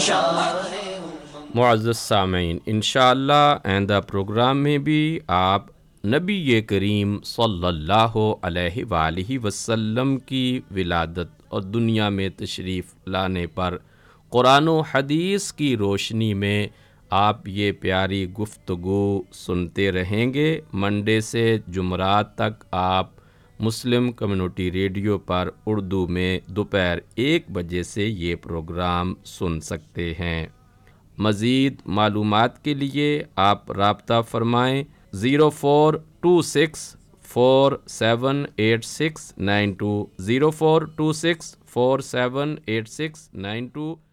मुअज़्ज़ज़ सामीन, इंशाअल्लाह आइंदा प्रोग्राम में भी आप नबी करीम सल्लल्लाहु अलैहि वालैहि वसल्लम की विलादत और दुनिया में तशरीफ़ लाने पर कुरान व हदीस की रोशनी में आप ये प्यारी गुफ्तगू सुनते रहेंगे। मंडे से जुमरात तक आप मुस्लिम कम्युनिटी रेडियो पर उर्दू में दोपहर 1 बजे से ये प्रोग्राम सुन सकते हैं। मज़ीद मालूमात के लिए आप राब्ता फ़रमाएँ 0426478692 0426478692।